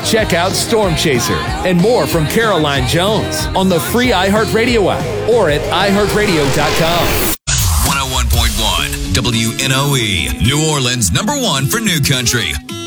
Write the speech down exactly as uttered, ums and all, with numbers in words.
Check out Storm Chaser and more from Caroline Jones on the free iHeartRadio app or at i heart radio dot com. one oh one point one W N O E, New Orleans, number one for New Country.